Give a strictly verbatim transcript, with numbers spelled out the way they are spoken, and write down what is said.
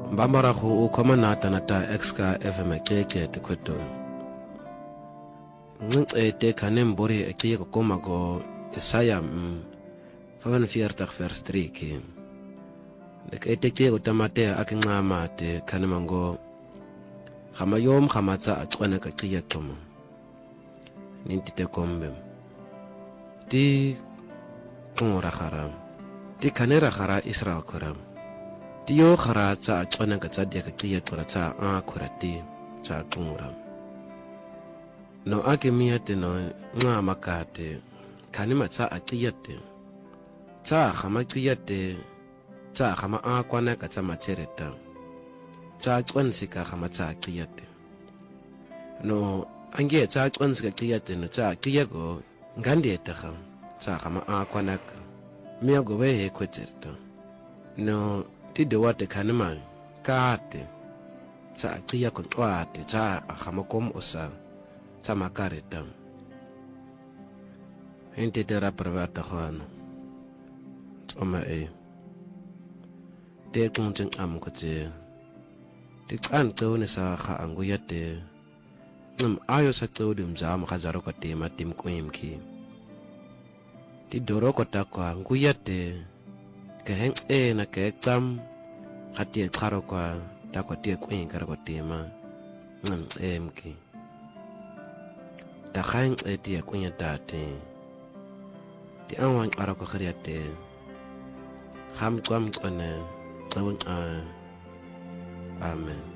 Mbambara go o komanata na ta exka F M keke te kweto. Ngce te kanem bori eki ko koma go Isaiah vyfenveertig vers drie ki. Dek ete ke o tamate akinqama te kanemango Khamayom khamatsa atqwana ka qiya toma. Ninti te kombe. Ti ngora kharam. Ti kanera khara Israel kharam. Ti yo khara tsa atqwana ka tsadia ka qiya tora tsa a khurati tsa ngora. No ake miyate no nga makate kanima tsa aqiyate. Tsa khama qiyate tsa khama a kwana ka tsa machereta. Tsa qwansika khama tsa qiyate. No ange tsa qwansika qiyate no tsa qiyago ngandeta kham tsa khama a kwana ka. Miyago we he kweterta. No ti de wate kanima kaate tsa qiya ko twate tsa khama kom osa tsa makareta. Hente te rapravata khano. Tsoma e. Te kungting am ko tse. Ti kan tso ne sa kha anguyate. Ngam ayo sa tso dim zam khazaro ko te matim ko imki. Ti doro ko ta ko anguyate. Ke heng e na ke tsam khati kharo ko ta ko te ko in kar ko te ma. Ngam emki. Ta khaing e ti ko nyata te. Ti anwan ara ko khriate. Kham kwam kone. Amen.